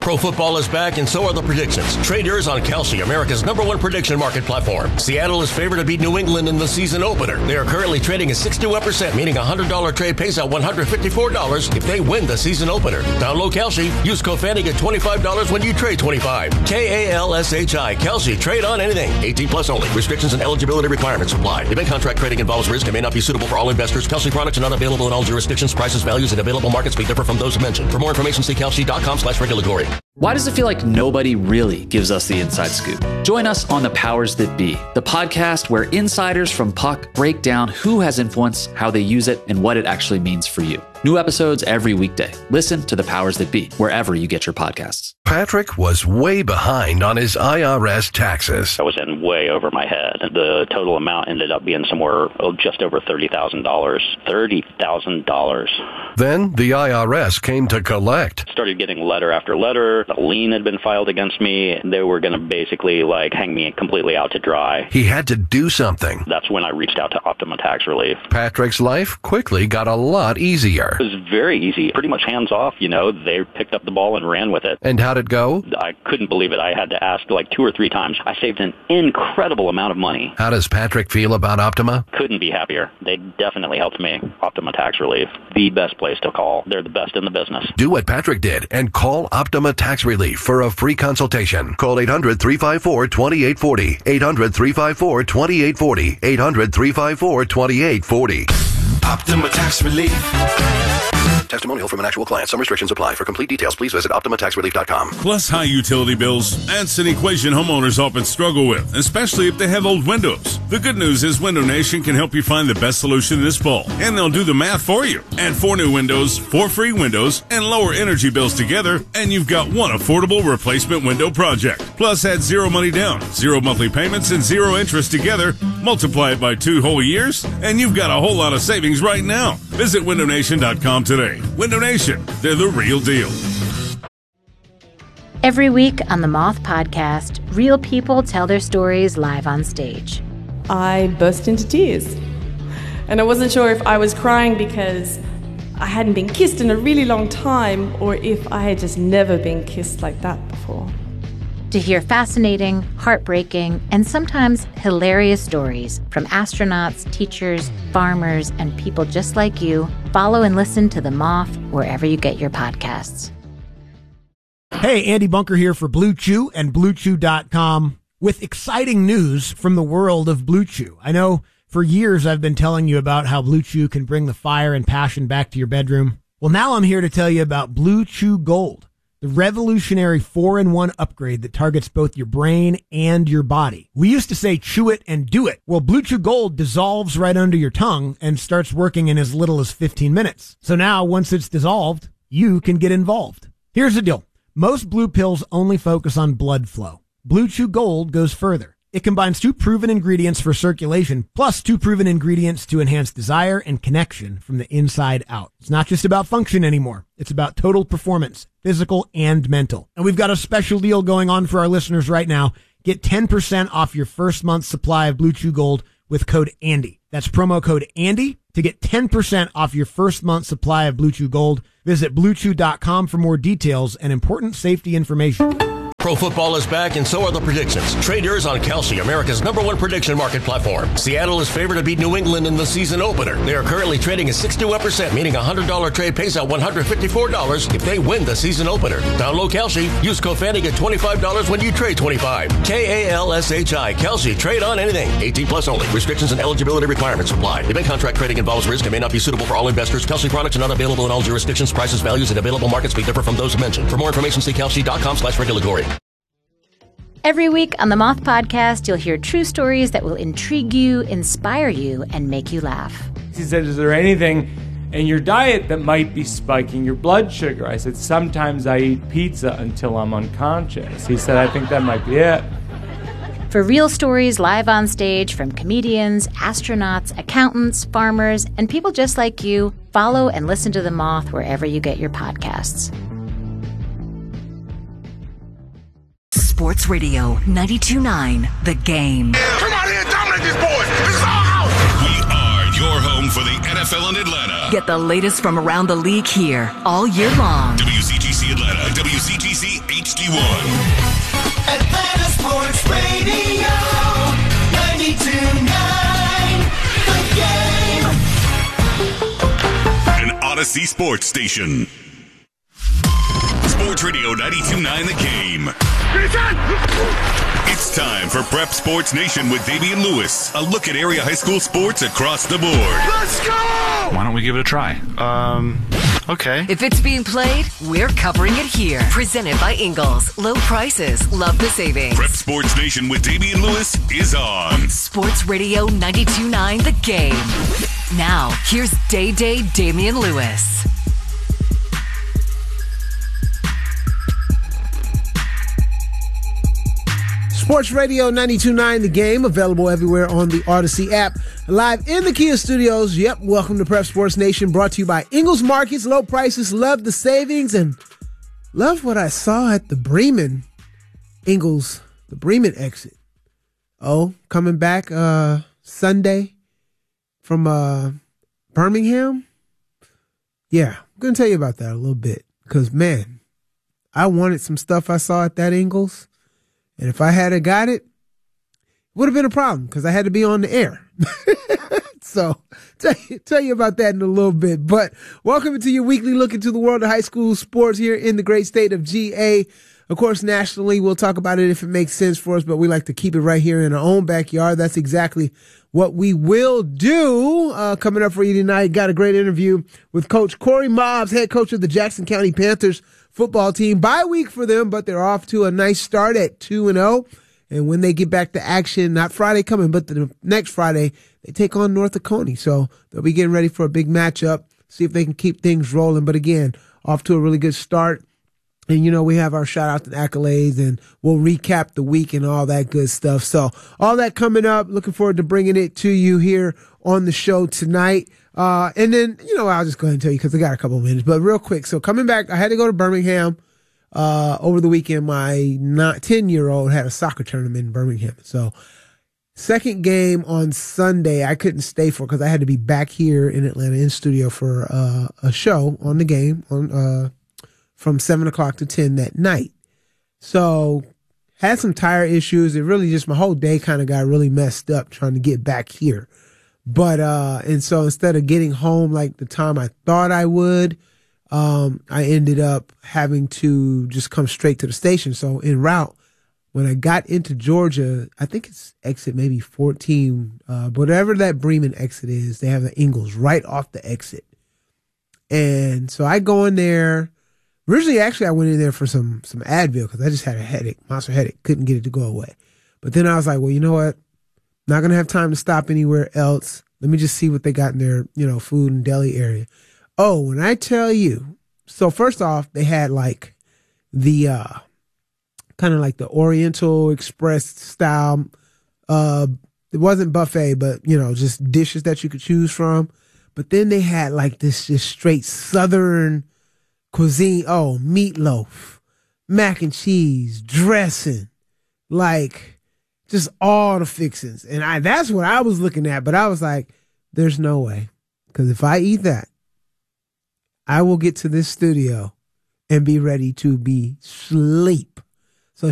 Pro football is back, and so are the predictions. Trade yours on Kalshi, America's #1 prediction market platform. Seattle is favored to beat New England in the season opener. They are currently trading at 61%, meaning a $100 trade pays out $154 if they win the season opener. Download Kalshi. Use code FANNY, get $25 when you trade $25. KALSHI. Kalshi. Trade on anything. 18 plus only. Restrictions and eligibility requirements apply. Event contract trading involves risk and may not be suitable for all investors. Kalshi products are not available in all jurisdictions. Prices, values, and available markets may differ from those mentioned. For more information, see kalshi.com/regulatory. Why does it feel like nobody really gives us the inside scoop? Join us on The Powers That Be, the podcast where insiders from Puck break down who has influence, how they use it, and what it actually means for you. New episodes every weekday. Listen to The Powers That Be wherever you get your podcasts. Patrick was way behind on his IRS taxes. I was in way over my head. The total amount ended up being somewhere just over $30,000. $30,000. Then the IRS came to collect. Started getting letter after letter. A lien had been filed against me. They were going to basically hang me completely out to dry. He had to do something. That's when I reached out to Optima Tax Relief. Patrick's life quickly got a lot easier. It was very easy, pretty much hands off. They picked up the ball and ran with it. And how'd it go? I couldn't believe it. I had to ask 2 or 3 times. I saved an incredible amount of money. How does Patrick feel about Optima? Couldn't be happier. They definitely helped me. Optima Tax Relief, the best place to call. They're the best in the business. Do what Patrick did and call Optima Tax Relief for a free consultation. Call 800-354-2840. 800-354-2840. 800-354-2840. Optima Tax Relief. Testimonial from an actual client. Some restrictions apply. For complete details, please visit OptimaTaxRelief.com. Plus high utility bills. That's an equation homeowners often struggle with, especially if they have old windows. The good news is Window Nation can help you find the best solution this fall, and they'll do the math for you. Add 4 new windows, 4 free windows, and lower energy bills together, and you've got one affordable replacement window project. Plus add 0 money down, 0 monthly payments, and 0 interest together. Multiply it by 2 whole years, and you've got a whole lot of savings right now. Visit WindowNation.com today. Window Nation, they're the real deal. Every week on the Moth Podcast, real people tell their stories live on stage. I burst into tears. And I wasn't sure if I was crying because I hadn't been kissed in a really long time or if I had just never been kissed like that before. To hear fascinating, heartbreaking, and sometimes hilarious stories from astronauts, teachers, farmers, and people just like you, follow and listen to The Moth wherever you get your podcasts. Hey, Andy Bunker here for Blue Chew and BlueChew.com with exciting news from the world of Blue Chew. I know for years I've been telling you about how Blue Chew can bring the fire and passion back to your bedroom. Well, now I'm here to tell you about Blue Chew Gold, the revolutionary 4-in-1 upgrade that targets both your brain and your body. We used to say chew it and do it. Well, Blue Chew Gold dissolves right under your tongue and starts working in as little as 15 minutes. So now, once it's dissolved, you can get involved. Here's the deal. Most blue pills only focus on blood flow. Blue Chew Gold goes further. It combines 2 proven ingredients for circulation, plus 2 proven ingredients to enhance desire and connection from the inside out. It's not just about function anymore. It's about total performance, physical and mental. And we've got a special deal going on for our listeners right now. Get 10% off your first month's supply of Blue Chew Gold with code ANDY. That's promo code ANDY to get 10% off your first month's supply of Blue Chew Gold. Visit BlueChew.com for more details and important safety information. Pro football is back, and so are the predictions. Trade yours on Kalshi, America's #1 prediction market platform. Seattle is favored to beat New England in the season opener. They are currently trading at 61%, meaning a $100 trade pays out $154 if they win the season opener. Download Kalshi. Use code FANNY, get $25 when you trade $25. KALSHI. Kalshi. Trade on anything. 18 plus only. Restrictions and eligibility requirements apply. Event contract trading involves risk and may not be suitable for all investors. Kalshi products are not available in all jurisdictions. Prices, values, and available markets may differ from those mentioned. For more information, see kalshi.com/regulatory. Every week on the Moth Podcast, you'll hear true stories that will intrigue you, inspire you, and make you laugh. He said, is there anything in your diet that might be spiking your blood sugar? I said, sometimes I eat pizza until I'm unconscious. He said, I think that might be it. For real stories live on stage from comedians, astronauts, accountants, farmers, and people just like you, follow and listen to The Moth wherever you get your podcasts. Sports Radio 92.9 The Game. Come out here and dominate these boys. This is our house. We are your home for the NFL in Atlanta. Get the latest from around the league here all year long. WCGC Atlanta, WCTC HD1. Atlanta Sports Radio 92.9 The Game. An Odyssey Sports Station. Sports Radio 92.9 The Game. It's time for Prep Sports Nation with Damian Lewis. A look at area high school sports across the board. Let's go! Why don't we give it a try? Okay. If it's being played, we're covering it here. Presented by Ingles. Low prices. Love the savings. Prep Sports Nation with Damian Lewis is on. Sports Radio 92.9 The Game. Now, here's Day Damian Lewis. Sports Radio 92.9 The Game, available everywhere on the Odyssey app. Live in the Kia studios. Yep, welcome to Prep Sports Nation, brought to you by Ingles Markets. Low prices, love the savings, and love what I saw at the Bremen Ingles, the Bremen exit. Oh, coming back Sunday from Birmingham. Yeah, I'm going to tell you about that a little bit, because, man, I wanted some stuff I saw at that Ingles. And if I had got it, it would have been a problem because I had to be on the air. So tell you about that in a little bit. But welcome to your weekly look into the world of high school sports here in the great state of GA. Of course, nationally, we'll talk about it if it makes sense for us, but we like to keep it right here in our own backyard. That's exactly what we will do. Coming up for you tonight, got a great interview with Coach Corey Mobbs, head coach of the Jackson County Panthers football team. Bye week for them, but they're off to a nice start at 2-0. And when they get back to action, not Friday coming, but the next Friday, they take on North Oconee. So they'll be getting ready for a big matchup, see if they can keep things rolling. But again, off to a really good start. And, you know, we have our shout outs and accolades, and we'll recap the week and all that good stuff. So all that coming up. Looking forward to bringing it to you here on the show tonight. And then, you know, I'll just go ahead and tell you because I got a couple of minutes, but real quick. So coming back, I had to go to Birmingham, over the weekend. My 10-year-old had a soccer tournament in Birmingham. So second game on Sunday, I couldn't stay for because I had to be back here in Atlanta in studio for, a show on the game on, from 7 o'clock to 10 that night. So had some tire issues. It really just, my whole day kind of got really messed up trying to get back here. But, and so instead of getting home like the time I thought I would, I ended up having to just come straight to the station. So en route, when I got into Georgia, I think it's exit maybe 14, whatever that Bremen exit is, they have the Ingles right off the exit. And so I go in there. Originally, actually, I went in there for some Advil because I just had a headache, monster headache, couldn't get it to go away. But then I was like, well, you know what? Not going to have time to stop anywhere else. Let me just see what they got in their, you know, food and deli area. Oh, when I tell you, so first off, they had like the, kind of like the Oriental Express style. It wasn't buffet, but, you know, just dishes that you could choose from. But then they had like this just straight Southern cuisine. Oh, meatloaf, mac and cheese, dressing, like just all the fixings. And that's what I was looking at. But I was like, there's no way. Because if I eat that, I will get to this studio and be ready to be sleep.